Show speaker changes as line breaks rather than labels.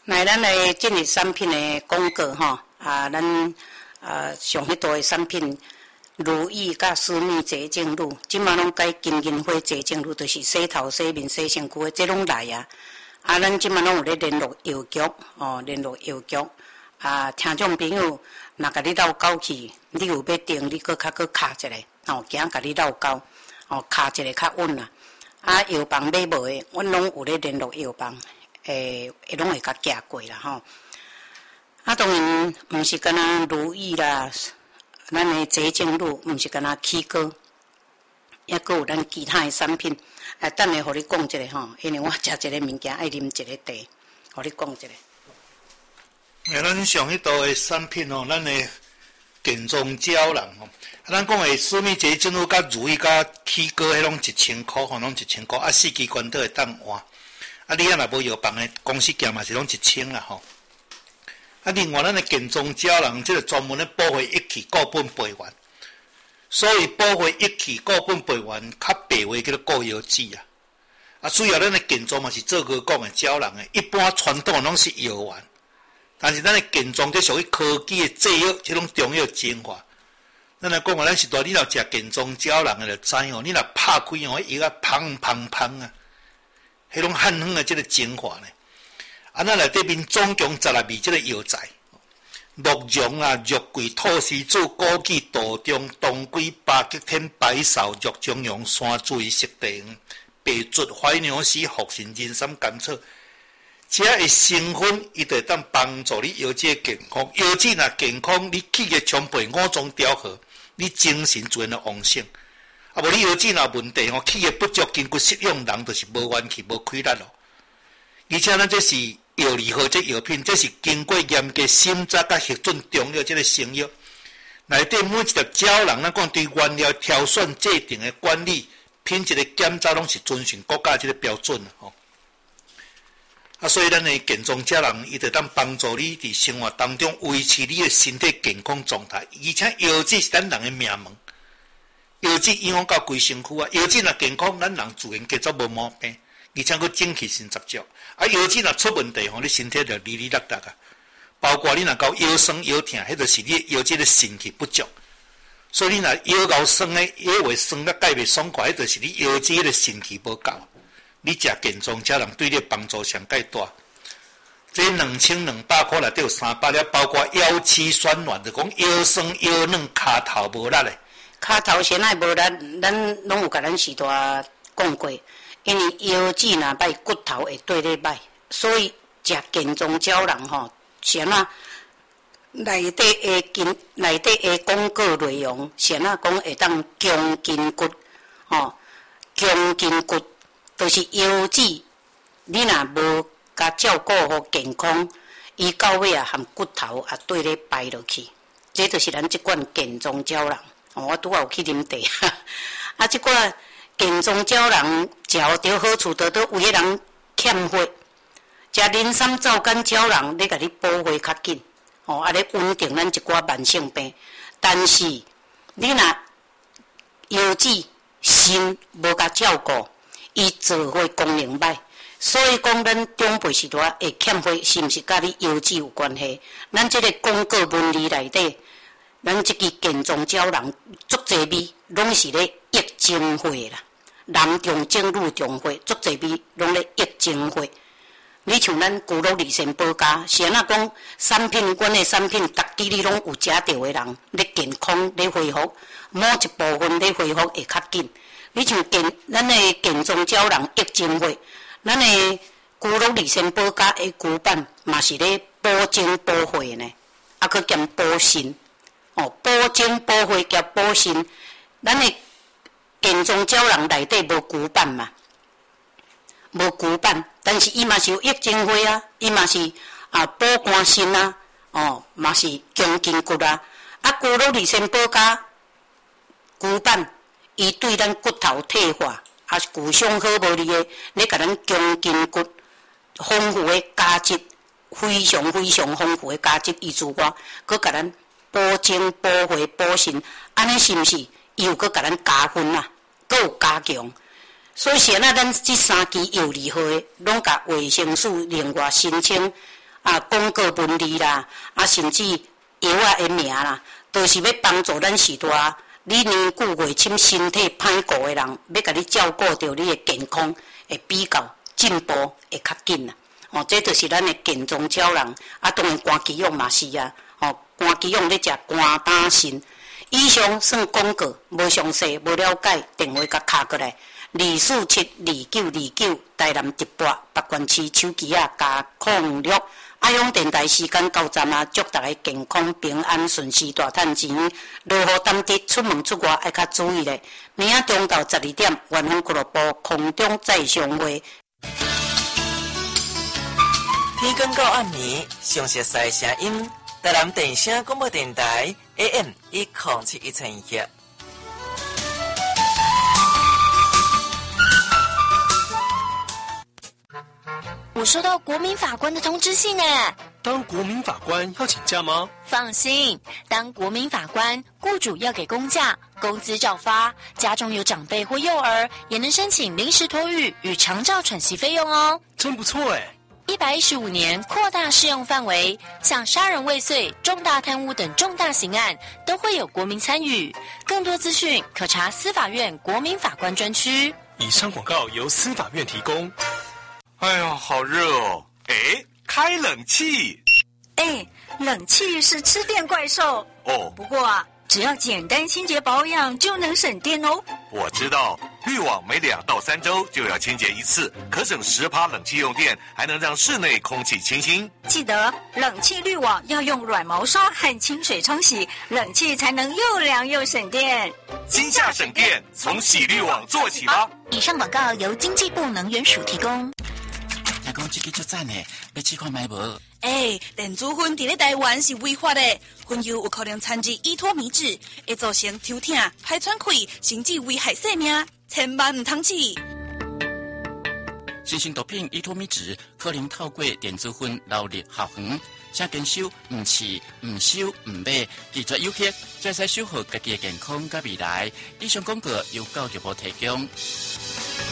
来，咱来进入产品的广告吼，咱上许多的产品，如意甲私密洁净露，即马拢改金银花洁净露，就是洗头、洗面、洗身躯的，这拢来啊。咱即马拢有咧联络邮局，联络邮局。听众朋友，若甲你绕狗去，你有要订，你搁卡一下，惊甲你绕狗，卡一个较稳啦。药房买无的，阮拢有咧联络药房。拢会甲寄过啦吼。当然毋是干那如意啦，咱的洁净露毋是干那起膏，抑阁有咱其他的产品。等下互你讲一下吼，因为我食一个物件爱啉一个茶，互你讲一下。
咱上迄道的产品吼，咱的健壮胶囊吼，咱讲的私密洁净露甲如意甲起膏，迄拢1000块吼，拢1000块，4支管都会当换。你若无药房的公司价嘛是拢1000啦吼。另外咱的健壮胶囊，即个专门咧保护一气固本培元，所以保护一气固本培元，较白话叫做固腰子啊。主要咱的健壮嘛是做过讲的胶囊的，一般传统拢是药丸，但是咱的健壮这属于科技的制药，即种中药精华。咱来讲话，咱是你若食健壮胶囊的就知哦，你若拍开哦，药啊芳啊。迄种汉方的这个精华呢，咱内底面总共12味这个药材，鹿茸啊、肉桂、菟丝子、枸杞、杜仲、当归、八极天、白芍、肉苁蓉、山水、色地黄、白术、怀牛丝、茯神、人参、甘草，这会成分，伊就会当帮助你腰子健康。腰子若健康，你气血充沛，五脏调和，你精神自然旺盛。无你腰子若问题吼，气血不足，筋骨失用，人就是无元气、无气力咯。而且咱这是药理号这药品，这是经过严格审查甲核准中药这个成药，内底每一条胶囊，咱讲对原料挑选制定的管理、品质的检查，拢是遵循国家这个标准吼。所以咱的健壮胶囊，伊就当帮助你伫生活当中维持你的身体健康状态，而且腰子是咱人的命门。腰子影响到规身躯腰子若健康，咱人自然家族无毛病，而且佫精气神十足。腰子若出问题你身体就哩哩落落包括你若到腰酸腰痛，迄就是你腰子的肾气不足。所以你若腰枵酸的，腰袂酸甲解袂爽快，迄就是你腰子的肾气无够。你食健壮胶囊对你帮助上介大。这2200块内底有300粒，包括腰膝酸软，就讲腰酸腰软、骹头无力的。
骹头先爱无力，咱拢有甲咱时代讲过，因为腰子若歹，骨头会对咧歹，所以食健壮胶囊吼，先内底的广告内容，先讲会当强筋骨，强筋骨就是腰子，你若无甲照顾好健康，伊到尾含骨头对咧败落去，这就是咱即款健壮胶囊。我拄好有去啉茶，即款健壮胶囊食着好处，就为迄人欠血。食人参皂苷胶囊，咧甲你补血较紧，咧稳定咱一寡慢性病。但是你若腰子心无甲照顾，伊做血功能歹，所以讲咱长辈时代会欠血，是毋是甲你腰子有关系？咱即个广告文字内底。咱即支健壮胶囊足侪味，拢是咧益精血啦，男中精、女中血，足侪味拢咧益精血。你像咱骨碌利肾保加，是安怎讲？产品，阮的产品，逐支你拢有食到的人，咧健康咧恢复，某一部分咧恢复会较紧。你像咱的健壮胶囊益精血，咱的骨碌利肾保加的骨板嘛是咧保精保血呢，佫兼保肾。保精保血加保肾，咱的健壮胶囊内底无骨板嘛，无骨板，但是伊嘛是有益精血啊，伊嘛是保肝肾啊，嘛是强筋骨啊。骨碌利肾保加骨板，伊对咱骨头退化，骨伤好无利的，咧甲咱强筋骨丰富的价值，非常非常丰富的价值，以自外，佮甲咱。保精、保血、保肾，安尼是毋是又搁甲咱加分啊？搁有加强，所以现在咱这3支药理号的，拢甲维生素另外申请广告文字啦，甚至药的名啦，都是要帮助咱许多你年久月深、身体歹顾的人，要甲你照顾到你的健康，会比较进步会较紧啦。这就是咱的健中胶囊。当然肝肌用嘛是啊。肝肌用咧食肝胆腎。以上算广告，无详细、无了解，电话甲敲过来2472929，台南直播北关市手机加06。爱用电台时间到站祝大家健康平安顺时大赚钱。落雨当日出门出外要较注意咧。明仔中到12点，元丰俱乐部空中再相会。
天光到暗暝，详细赛声音，台南电声广播电台 AM107131。
我收到国民法官的通知信诶。
当国民法官要请假吗？
放心，当国民法官，雇主要给公假，工资照发。家中有长辈或幼儿，也能申请临时托育与长照喘息费用哦。
真不错诶。
115年扩大适用范围，像杀人未遂、重大贪污等重大刑案，都会有国民参与。更多资讯可查司法院国民法官专区。
以上广告由司法院提供。
哎呦，好热哦！哎，开冷气。
冷气是吃电怪兽
哦。
不过只要简单清洁保养就能省电哦。
我知道，滤网每2到3周就要清洁一次，可省10%冷气用电，还能让室内空气清新。
记得冷气滤网要用软毛刷和清水冲洗，冷气才能又凉又省电。
今夏省电，从洗滤网做起吧。
以上广告由经济部能源署提供。
听讲这个足赞的，要试看卖无？
电子烟伫咧台湾是违法的，烟油有可能掺入依托米脂，会造成抽痛、排喘气，甚至危害生命，千万唔通试。
新型毒品依托米脂可能透过电子烟流入校园，请坚守唔试、唔收、唔买，拒绝有益，才使守护家己的健康甲未来。以上广告由教育部提供。